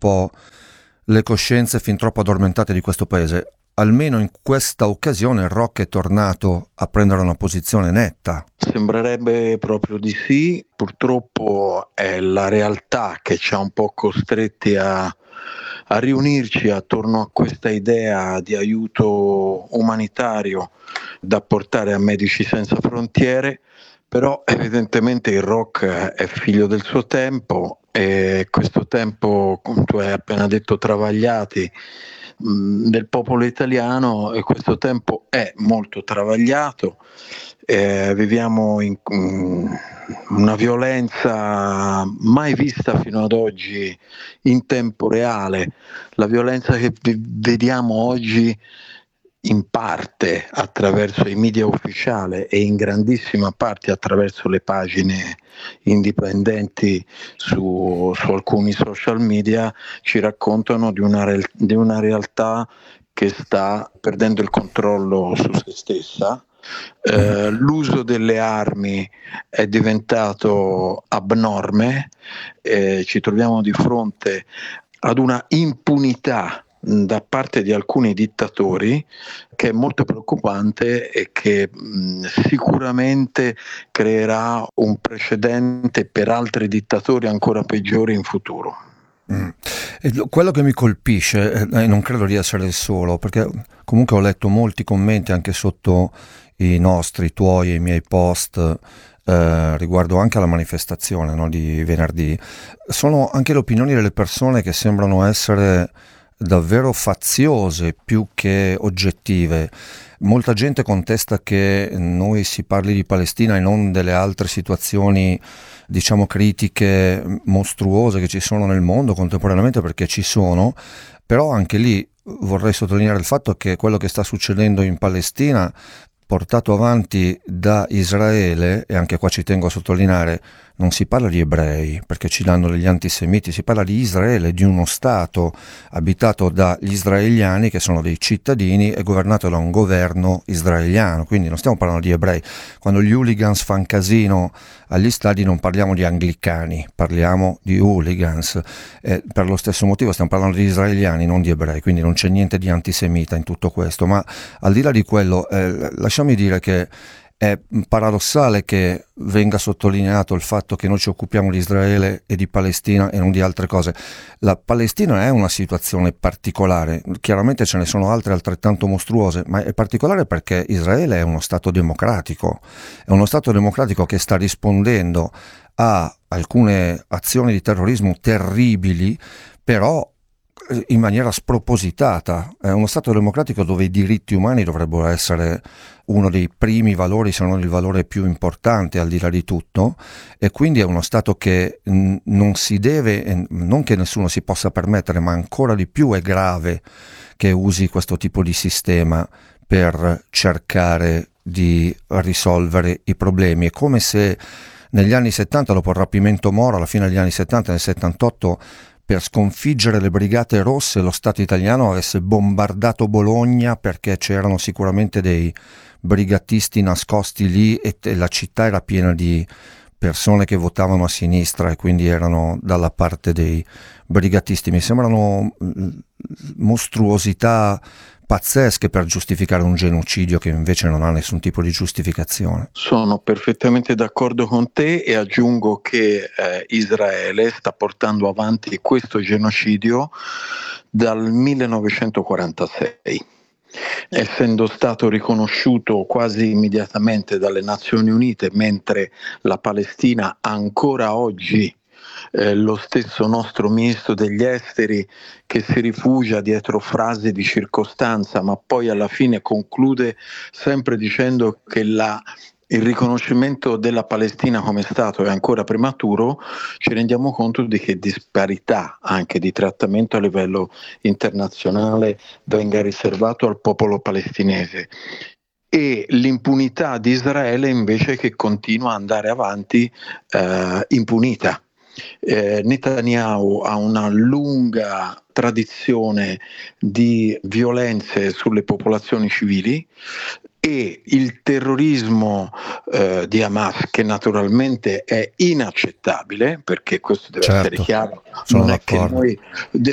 po' le coscienze fin troppo addormentate di questo paese. Almeno in questa occasione il rock è tornato a prendere una posizione netta. Sembrerebbe proprio di sì, purtroppo è la realtà che ci ha un po' costretti a riunirci attorno a questa idea di aiuto umanitario da portare a Medici Senza Frontiere, però evidentemente il rock è figlio del suo tempo e questo tempo, come tu hai appena detto, travagliati del popolo italiano, e questo tempo è molto travagliato. Viviamo in una violenza mai vista fino ad oggi in tempo reale. La violenza che vediamo oggi in parte attraverso i media ufficiali e in grandissima parte attraverso le pagine indipendenti su alcuni social media ci raccontano di una realtà che sta perdendo il controllo su se stessa. L'uso delle armi è diventato abnorme, ci troviamo di fronte ad una impunità da parte di alcuni dittatori che è molto preoccupante e che sicuramente creerà un precedente per altri dittatori ancora peggiori in futuro. E quello che mi colpisce, non credo di essere il solo, perché comunque ho letto molti commenti anche sotto i nostri, i tuoi e i miei post riguardo anche alla manifestazione, no, di venerdì. Sono anche le opinioni delle persone che sembrano essere davvero faziose più che oggettive. Molta gente contesta che noi si parli di Palestina e non delle altre situazioni, diciamo, critiche mostruose che ci sono nel mondo contemporaneamente, perché ci sono, però anche lì vorrei sottolineare il fatto che quello che sta succedendo in Palestina, portato avanti da Israele, e anche qua ci tengo a sottolineare, non si parla di ebrei, perché ci danno degli antisemiti, si parla di Israele, di uno Stato abitato dagli israeliani che sono dei cittadini e governato da un governo israeliano, quindi non stiamo parlando di ebrei. Quando gli hooligans fan casino agli stadi non parliamo di anglicani, parliamo di hooligans, per lo stesso motivo stiamo parlando di israeliani, non di ebrei, quindi non c'è niente di antisemita in tutto questo. Ma al di là di quello, lasciami dire che è paradossale che venga sottolineato il fatto che noi ci occupiamo di Israele e di Palestina e non di altre cose. La Palestina è una situazione particolare, chiaramente ce ne sono altre altrettanto mostruose, ma è particolare perché Israele è uno Stato democratico che sta rispondendo a alcune azioni di terrorismo terribili, però in maniera spropositata. È uno Stato democratico dove i diritti umani dovrebbero essere uno dei primi valori, se non il valore più importante al di là di tutto, e quindi è uno Stato che non si deve, non che nessuno si possa permettere, ma ancora di più è grave che usi questo tipo di sistema per cercare di risolvere i problemi. È come se negli anni 70, dopo il rapimento Moro, alla fine degli anni 70, nel 78, per sconfiggere le Brigate Rosse lo Stato italiano avesse bombardato Bologna, perché c'erano sicuramente dei brigatisti nascosti lì e la città era piena di persone che votavano a sinistra e quindi erano dalla parte dei brigatisti. Mi sembrano mostruosità pazzesche per giustificare un genocidio che invece non ha nessun tipo di giustificazione. Sono perfettamente d'accordo con te e aggiungo che Israele sta portando avanti questo genocidio dal 1946. Essendo stato riconosciuto quasi immediatamente dalle Nazioni Unite, mentre la Palestina ancora oggi lo stesso nostro ministro degli esteri che si rifugia dietro frasi di circostanza, ma poi alla fine conclude sempre dicendo che il riconoscimento della Palestina come Stato è ancora prematuro, ci rendiamo conto di che disparità anche di trattamento a livello internazionale venga riservato al popolo palestinese. E l'impunità di Israele invece che continua ad andare avanti impunita. Netanyahu ha una lunga tradizione di violenze sulle popolazioni civili e il terrorismo di Hamas, che naturalmente è inaccettabile, perché questo deve essere chiaro, sono non è che d'accordo. noi